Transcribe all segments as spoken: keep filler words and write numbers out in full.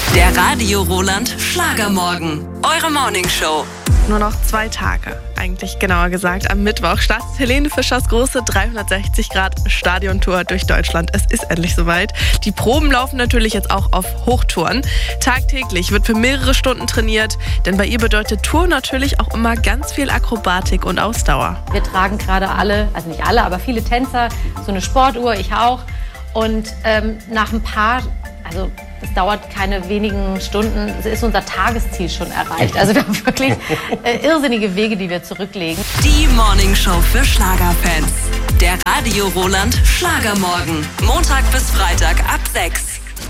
Der Radio Roland Schlagermorgen. Eure Morningshow. Nur noch zwei Tage, eigentlich genauer gesagt. Am Mittwoch startet Helene Fischers große dreihundertsechzig Grad Stadiontour durch Deutschland. Es ist endlich soweit. Die Proben laufen natürlich jetzt auch auf Hochtouren. Tagtäglich wird für mehrere Stunden trainiert, denn bei ihr bedeutet Tour natürlich auch immer ganz viel Akrobatik und Ausdauer. Wir tragen gerade alle, also nicht alle, aber viele Tänzer, so eine Sportuhr, ich auch. Und ähm, nach ein paar, also es dauert keine wenigen Stunden, es ist unser Tagesziel schon erreicht. Also wir haben wirklich äh, irrsinnige Wege, die wir zurücklegen. Die Morningshow für Schlagerfans. Der Radio Roland Schlagermorgen. Montag bis Freitag ab sechs.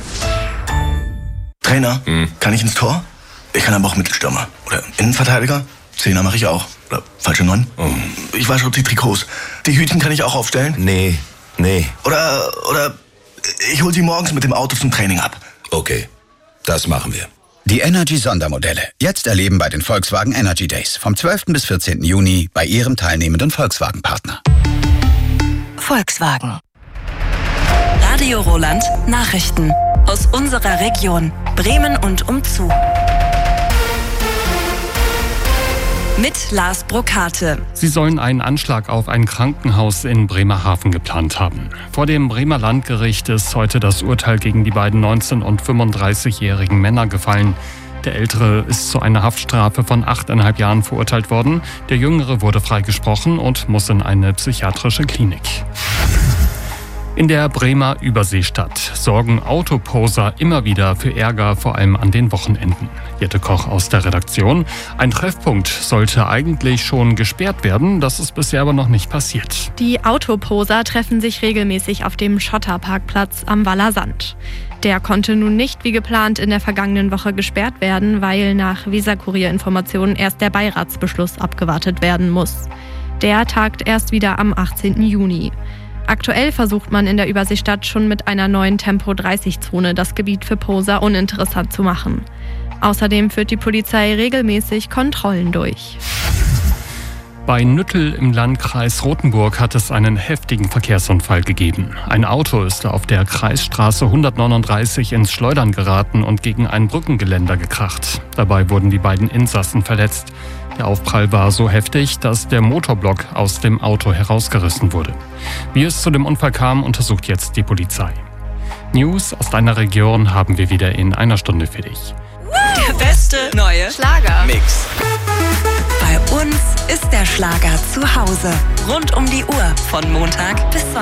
Trainer, hm. kann ich ins Tor? Ich kann aber auch Mittelstürmer. Oder Innenverteidiger? Zehner mache ich auch. Oder falsche Neun? Oh. Ich wasche die Trikots. Die Hütchen kann ich auch aufstellen? Nee, nee. Oder, oder ich hole sie morgens mit dem Auto zum Training ab. Okay, das machen wir. Die Energy-Sondermodelle. Jetzt erleben bei den Volkswagen Energy Days. Vom zwölften bis vierzehnten Juni bei Ihrem teilnehmenden Volkswagen-Partner. Volkswagen. Radio Roland Nachrichten. Aus unserer Region. Bremen und umzu. Mit Lars Brokate. Sie sollen einen Anschlag auf ein Krankenhaus in Bremerhaven geplant haben. Vor dem Bremer Landgericht ist heute das Urteil gegen die beiden neunzehn- und fünfunddreißigjährigen Männer gefallen. Der Ältere ist zu einer Haftstrafe von achteinhalb Jahren verurteilt worden. Der Jüngere wurde freigesprochen und muss in eine psychiatrische Klinik. In der Bremer Überseestadt sorgen Autoposer immer wieder für Ärger, vor allem an den Wochenenden. Jette Koch aus der Redaktion. Ein Treffpunkt sollte eigentlich schon gesperrt werden, das ist bisher aber noch nicht passiert. Die Autoposer treffen sich regelmäßig auf dem Schotterparkplatz am Waller Sand. Der konnte nun nicht wie geplant in der vergangenen Woche gesperrt werden, weil nach Weserkurier-Informationen erst der Beiratsbeschluss abgewartet werden muss. Der tagt erst wieder am achtzehnten Juni. Aktuell versucht man in der Überseestadt schon mit einer neuen Tempo dreißig Zone das Gebiet für Poser uninteressant zu machen. Außerdem führt die Polizei regelmäßig Kontrollen durch. Bei Nüttel im Landkreis Rothenburg hat es einen heftigen Verkehrsunfall gegeben. Ein Auto ist auf der Kreisstraße hundertneununddreißig ins Schleudern geraten und gegen ein Brückengeländer gekracht. Dabei wurden die beiden Insassen verletzt. Der Aufprall war so heftig, dass der Motorblock aus dem Auto herausgerissen wurde. Wie es zu dem Unfall kam, untersucht jetzt die Polizei. News aus deiner Region haben wir wieder in einer Stunde für dich. Der beste neue Schlager-Mix. Bei uns ist der Schlager zu Hause. Rund um die Uhr von Montag bis Sonntag.